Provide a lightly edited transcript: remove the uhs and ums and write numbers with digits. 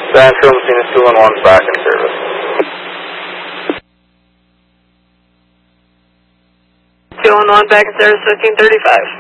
Sanfield, Messina 211 back in service. 211 back in service, 1535.